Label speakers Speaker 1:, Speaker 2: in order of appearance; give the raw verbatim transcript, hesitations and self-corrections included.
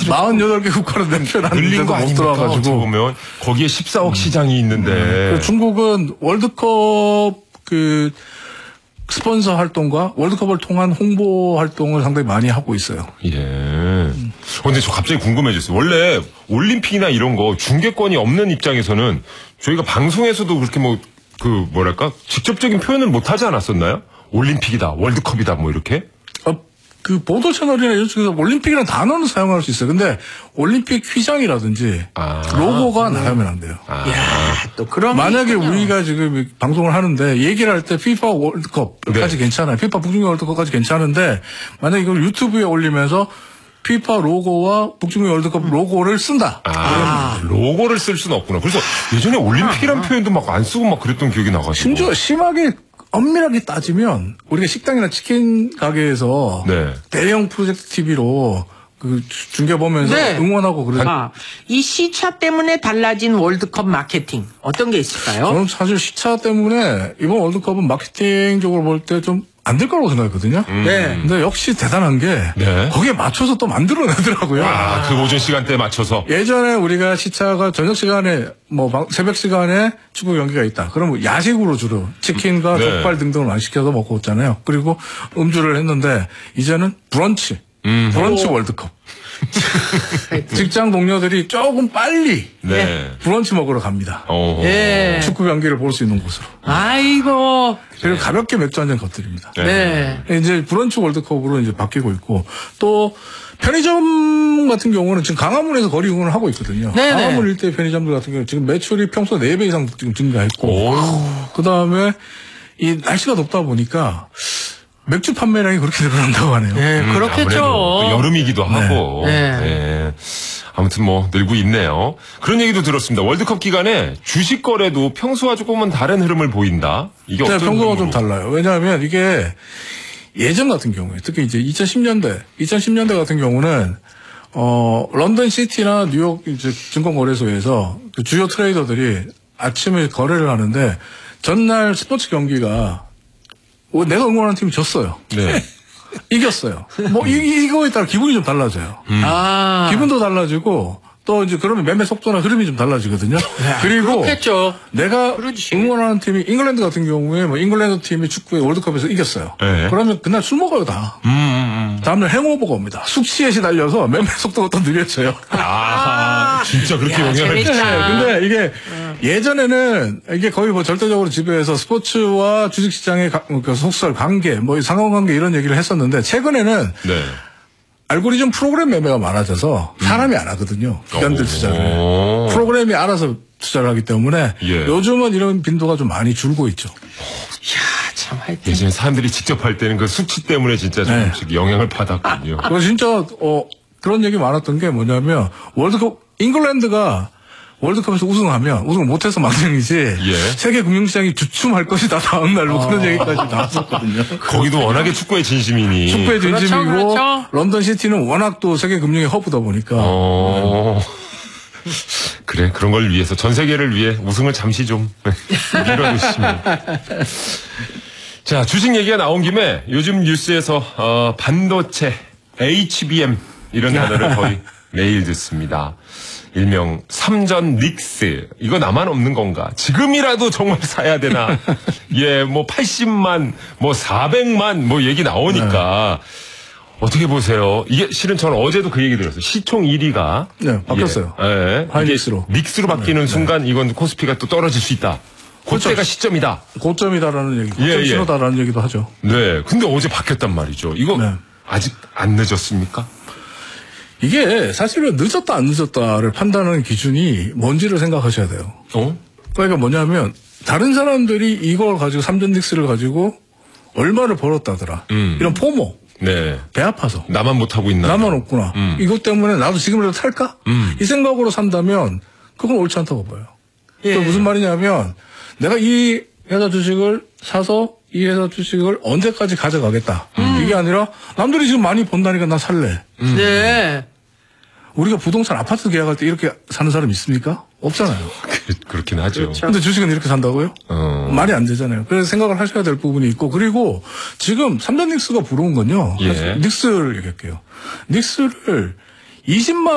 Speaker 1: 사십팔 개 국가로 내표놨는데도 못 들어와가지고.
Speaker 2: 보면 거기에 십사억 음. 시장이 있는데.
Speaker 1: 음. 중국은 월드컵 그 스폰서 활동과 월드컵을 통한 홍보 활동을 상당히 많이 하고 있어요.
Speaker 2: 예. 음. 근데 저 갑자기 궁금해졌어요. 원래 올림픽이나 이런 거 중계권이 없는 입장에서는 저희가 방송에서도 그렇게 뭐 그 뭐랄까 직접적인 표현을 못 하지 않았었나요? 올림픽이다, 월드컵이다, 뭐 이렇게.
Speaker 1: 어, 그 보도 채널이나 이런 쪽에서 올림픽이라는 단어는 사용할 수 있어요. 근데 올림픽 휘장이라든지 아. 로고가 음. 나가면 안 돼요.
Speaker 3: 아. 야, 또 그런
Speaker 1: 만약에 우리가 지금 방송을 하는데 얘기를 할 때 피파 월드컵까지 네. 괜찮아요. 피파 북중미 월드컵까지 괜찮은데 만약 이걸 유튜브에 올리면서 피파 로고와 북중미 월드컵 로고를 쓴다.
Speaker 2: 아, 로고를 쓸 수는 없구나. 그래서 예전에 올림픽이란 표현도 막 안 쓰고 막 그랬던 기억이 나가지고.
Speaker 1: 심지어 심하게 엄밀하게 따지면 우리가 식당이나 치킨 가게에서 네. 대형 프로젝트 티비로 그 중계 보면서 네. 응원하고 그래요.
Speaker 3: 아, 이 시차 때문에 달라진 월드컵 마케팅 어떤 게 있을까요?
Speaker 1: 저는 사실 시차 때문에 이번 월드컵은 마케팅적으로 볼 때 좀 안 될 거라고 생각했거든요.
Speaker 2: 음.
Speaker 1: 네. 근데 역시 대단한 게 네. 거기에 맞춰서 또 만들어내더라고요.
Speaker 2: 아, 그 오전 시간대에 맞춰서.
Speaker 1: 예전에 우리가 시차가 저녁 시간에 뭐 새벽 시간에 축구 경기가 있다. 그러면 야식으로 주로 치킨과 네. 족발 등등을 많이 시켜서 먹고 왔잖아요. 그리고 음주를 했는데 이제는 브런치, 음. 브런치 오. 월드컵. 직장 동료들이 조금 빨리 네. 브런치 먹으러 갑니다. 네. 축구 경기를 볼 수 있는 곳으로.
Speaker 3: 아이고.
Speaker 1: 그리고 가볍게 맥주 한 잔 곁들입니다.
Speaker 3: 네.
Speaker 1: 이제 브런치 월드컵으로 이제 바뀌고 있고 또 편의점 같은 경우는 지금 강화문에서 거리 응원을 하고 있거든요. 네네. 강화문 일대 편의점들 같은 경우 지금 매출이 평소 네 배 이상 지금 증가했고 그 다음에 이 날씨가 덥다 보니까 맥주 판매량이 그렇게 늘어난다고 하네요.
Speaker 3: 네, 음, 그렇겠죠.
Speaker 2: 여름이기도 하고.
Speaker 3: 네.
Speaker 2: 네. 아무튼 뭐 늘고 있네요. 그런 얘기도 들었습니다. 월드컵 기간에 주식 거래도 평소와 조금은 다른 흐름을 보인다. 이게
Speaker 1: 네,
Speaker 2: 어떤
Speaker 1: 평소와 좀 달라요. 왜냐하면 이게 예전 같은 경우에 특히 이제 이천십 년대, 이천십 년대 같은 경우는 어 런던 시티나 뉴욕 이제 증권거래소에서 그 주요 트레이더들이 아침에 거래를 하는데 전날 스포츠 경기가 내가 응원하는 팀이 졌어요. 네. 이겼어요. 뭐, 이, 이거에 따라 기분이 좀 달라져요.
Speaker 3: 음. 아.
Speaker 1: 기분도 달라지고, 또 이제 그러면 매매 속도나 흐름이 좀 달라지거든요. 야, 그리고
Speaker 3: 그렇겠죠.
Speaker 1: 내가 그렇지. 응원하는 팀이 잉글랜드 같은 경우에 뭐 잉글랜드 팀이 축구에 월드컵에서 이겼어요. 네. 그러면 그날 술 먹어요, 다. 음, 음. 다음날 행오버가 옵니다. 숙취에시 달려서 매매 속도가 또 느려져요.
Speaker 2: 아, 진짜 그렇게 야, 영향을
Speaker 1: 미치죠. 근데 이게 음. 예전에는 이게 거의 뭐 절대적으로 지배해서 스포츠와 주식시장의 그 속설 관계, 뭐 상관관계 이런 얘기를 했었는데 최근에는 네. 알고리즘 프로그램 매매가 많아져서 사람이 음. 안 하거든요. 기관들 투자를. 프로그램이 알아서 투자를 하기 때문에 예. 요즘은 이런 빈도가 좀 많이 줄고 있죠.
Speaker 3: 이야, 참 하여튼.
Speaker 2: 예전에 사람들이 직접 할 때는 그 수치 때문에 진짜 조금씩 네. 영향을 받았군요.
Speaker 1: 그래서 진짜 어, 그런 얘기 많았던 게 뭐냐면 월드컵 잉글랜드가 월드컵에서 우승하면 우승을 못해서 망정이지 예. 세계 금융시장이 주춤할 것이다 다음 날 뭐 어. 그런 얘기까지 나왔었거든요.
Speaker 2: 거기도 워낙에 축구의 진심이니
Speaker 1: 축구의 진심이고
Speaker 3: 그렇죠, 그렇죠.
Speaker 1: 런던 시티는 워낙 또 세계 금융의 허브다 보니까
Speaker 2: 어. 그래 그런 걸 위해서 전 세계를 위해 우승을 잠시 좀 밀어주시면. 자 주식 얘기가 나온 김에 요즘 뉴스에서 어, 반도체 에이치비엠 이런 단어를 거의 매일 듣습니다. 일명 삼전 닉스. 이거 나만 없는 건가? 지금이라도 정말 사야 되나? 예, 뭐 팔십만, 뭐 사백만, 뭐 얘기 나오니까. 네. 어떻게 보세요? 이게 실은 저는 어제도 그 얘기 들었어요. 시총 일 위가.
Speaker 1: 네, 바뀌었어요.
Speaker 2: 예. 예.
Speaker 1: 하이닉스로.
Speaker 2: 닉스로 바뀌는 네, 순간 네. 이건 코스피가 또 떨어질 수 있다. 그때가 그렇죠. 시점이다.
Speaker 1: 고점이다라는 얘기. 고점 예, 신호다라는 예. 얘기도 하죠.
Speaker 2: 네. 근데 어제 바뀌었단 말이죠. 이거 네. 아직 안 늦었습니까?
Speaker 1: 이게 사실은 늦었다 안 늦었다를 판단하는 기준이 뭔지를 생각하셔야 돼요.
Speaker 2: 어?
Speaker 1: 그러니까 뭐냐면 다른 사람들이 이걸 가지고 삼전 닉스를 가지고 얼마를 벌었다더라. 음. 이런 포모. 네. 배 아파서.
Speaker 2: 나만 못하고 있나.
Speaker 1: 나만 없구나. 음. 이것 때문에 나도 지금이라도 탈까? 음. 이 생각으로 산다면 그건 옳지 않다고 봐요. 예. 그 무슨 말이냐면 내가 이 회사 주식을 사서 이 회사 주식을 언제까지 가져가겠다. 음. 이게 아니라 남들이 지금 많이 번다니까 나 살래.
Speaker 3: 음. 네.
Speaker 1: 우리가 부동산 아파트 계약할 때 이렇게 사는 사람 있습니까? 없잖아요.
Speaker 2: 그, 그렇긴 하죠.
Speaker 1: 그렇죠. 근데 주식은 이렇게 산다고요? 어. 말이 안 되잖아요. 그래서 생각을 하셔야 될 부분이 있고 그리고 지금 삼전 닉스가 부러운 건요. 예. 닉스를 얘기할게요. 닉스를 이십만